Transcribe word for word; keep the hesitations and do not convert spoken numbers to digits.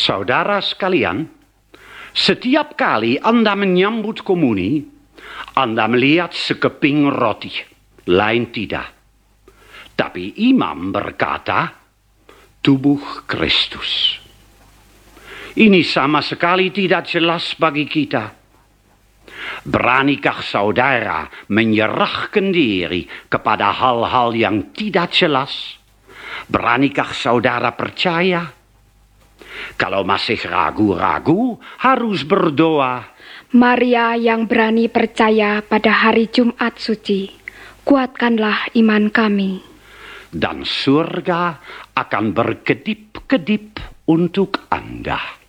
Saudara sekalian, setiap kali Anda menyambut komuni, Anda melihat sekeping roti, lain tidak. Tapi imam berkata, tubuh Kristus. Ini sama sekali tidak jelas bagi kita. Beranikah saudara menyerahkan diri kepada hal-hal yang tidak jelas? Beranikah saudara percaya? Kalau masih ragu-ragu, harus berdoa. Maria yang berani percaya pada hari Jumat suci, kuatkanlah iman kami. Dan surga akan berkedip-kedip untuk Anda.